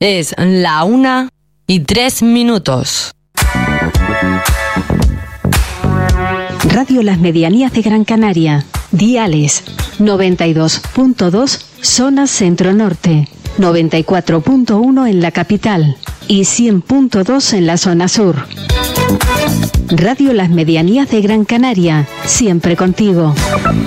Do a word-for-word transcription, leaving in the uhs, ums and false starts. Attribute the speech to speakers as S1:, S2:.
S1: Es la una y tres minutos.
S2: Radio Las Medianías de Gran Canaria. Diales noventa y dos punto dos, zona centro-norte, noventa y cuatro punto uno en la capital y cien punto dos en la zona sur. Radio Las Medianías de Gran Canaria, siempre contigo.